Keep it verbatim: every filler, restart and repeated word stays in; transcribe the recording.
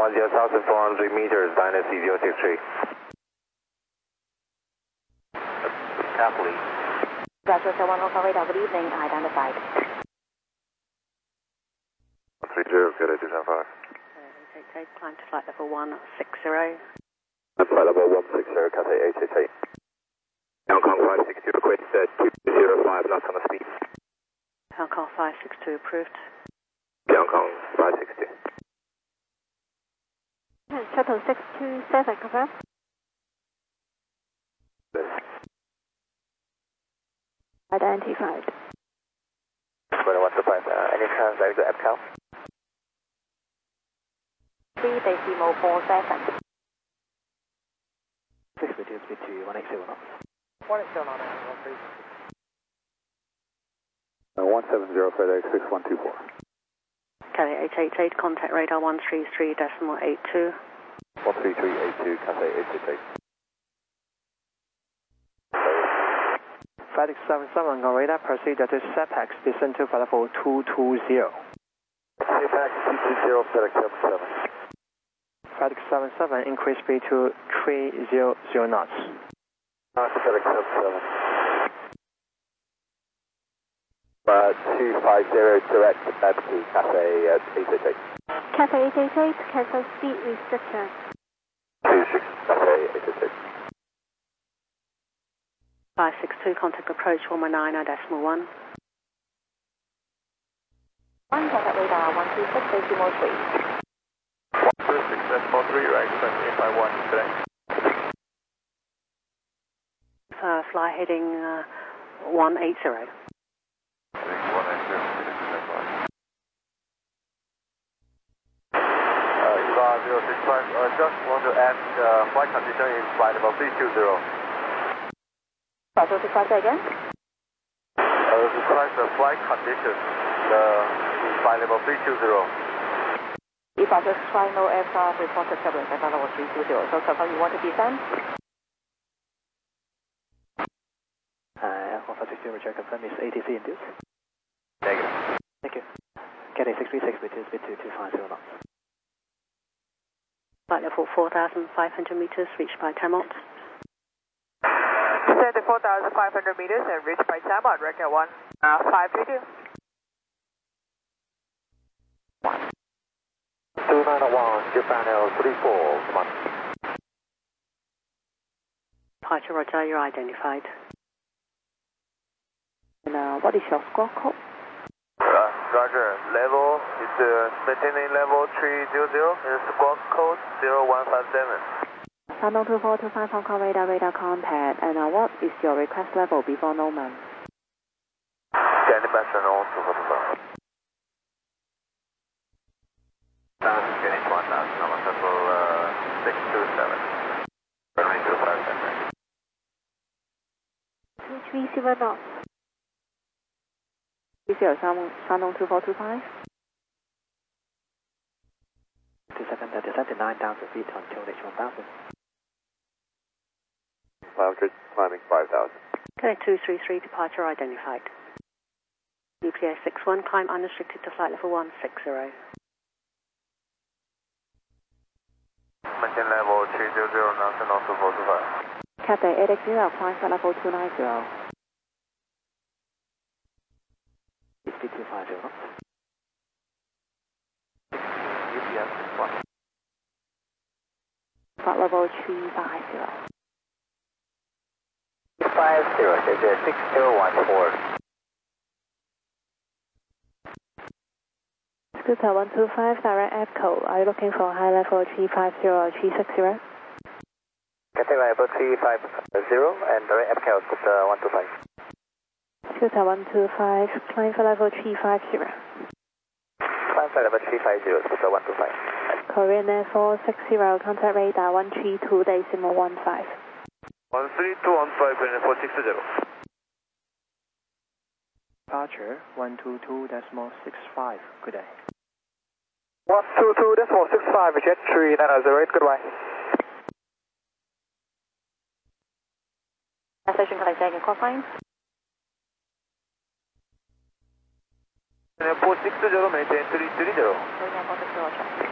one zero thousand four hundred meters, Dynasty zero six three. Happily. Roger, so one Hotel Radar, good evening, identified. three zero, good, eight two seven five. eight eight eight, climb to flight level one six zero. Flight level one six zero, Cathay eight eight eight. Hong Kong five six two, request uh, two zero five, last on the speed. Hong Kong five six two approved. Hong Kong five six two. Shuttle six two seven, confirm. Identified. one two five, uh, any chance I go Epcal? three decimal four seven. six two speed to one eight zero knots. one eight zero knots, one three. Uh, one seven zero, FedEx six one two four. Cathay eight eight eight, contact radar one three three decimal eight two. one three three eight two, Cathay eight eight eight. FedEx seven seven on radar, proceed to SEPEX, descend to flight level two two zero. SEPEX two two zero, FedEx seven seven. FedEx seven seven, increase speed to three hundred knots. Uh, FedEx seven seven. Uh, two five zero, direct back to Cathay uh, eight eight eight. Cathay eight eight eight, cancel speed restriction. two six, Cathay eight eight eight. five six two, contact approach one one nine decimal one. one, contact radar one two six decimal three. one two six decimal three, right, seven five one today. Uh, fly heading uh, one eight zero. one eight zero, uh, Eva zero six five, uh, just want to ask uh, flight condition in flight level three two zero. zero six five, say again? Uh, describe the flight condition the, in flight level three two zero. Eva six five, no aircraft reported turbulence at level three two zero. So confirm you want to descend? Uh, Alpha five six zero, check confirm is A T C induced. Negative. Thank you. Cathay six three six, speed to speed to two five zero knots. Flight level four thousand five hundred meters, reached by Tamont. Descend to four thousand five hundred meters and reach by Tamont, record one uh, five three two. two nine one, Japan L three four, come on. Departure Roger, you're identified. And uh, what is your squawk code? Uh, Roger, level is uh, maintaining level three zero zero and squawk code zero one five seven. Shandong two four two five Hong Kong radar, radar contact. And uh, what is your request level before Norman? Standing by Shandong two four two five. Dallas getting one thousand, number level uh, six two seven. Runway two five seven. two three zero knots. three zero, Shandong two four two five. two seven, descend to nine thousand feet until reach one thousand. five hundred, climbing five thousand. Okay, two three three, departure identified. U P S six one, climb unrestricted to flight level one six zero. Maintain level three zero zero, now Shandong two four two five. Cathay eight eight zero, climb flight level two nine zero. Speed two five zero knots. U P S six one. Flight level three five zero. five zero, six zero one four. Scooter one two five, direct Echo. Are you looking for high level three five zero or three six zero? Cathay level three five zero and direct Epcal Scooter one two five. Scooter one two five, climb for level three five zero. Climb flight level three five zero, Scooter one two five. Korean Air four six zero, contact radar one three two decimal one five. one three two one five and four six zero. Departure one two two decimal six five, good day. one two two decimal six five, jet three nine zero eight, goodbye. Station collecting and call sign. four six zero, maintain three three zero. Korean Air four six zero, check.